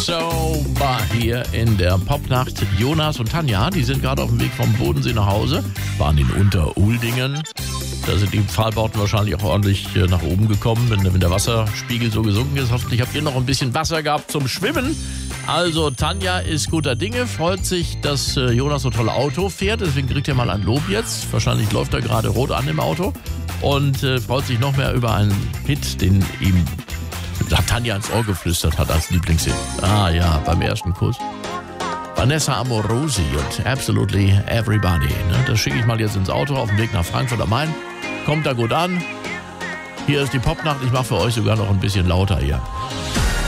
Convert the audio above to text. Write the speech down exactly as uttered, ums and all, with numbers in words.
So war hier in der Popnacht Jonas und Tanja. Die sind gerade auf dem Weg vom Bodensee nach Hause, waren in Unteruldingen. Da sind die Pfahlbauten wahrscheinlich auch ordentlich nach oben gekommen, wenn, wenn der Wasserspiegel so gesunken ist. Hoffentlich habt ihr noch ein bisschen Wasser gehabt zum Schwimmen. Also Tanja ist guter Dinge, freut sich, dass Jonas so toll Auto fährt. Deswegen kriegt er mal ein Lob jetzt. Wahrscheinlich läuft er gerade rot an im Auto. Und äh, freut sich noch mehr über einen Hit, den ihm Tanja ins Ohr geflüstert hat als Lieblingshit. Ah ja, beim ersten Kuss. Vanessa Amorosi und Absolutely Everybody. Ne? Das schicke ich mal jetzt ins Auto auf dem Weg nach Frankfurt am Main. Kommt da gut an. Hier ist die Popnacht. Ich mache für euch sogar noch ein bisschen lauter hier.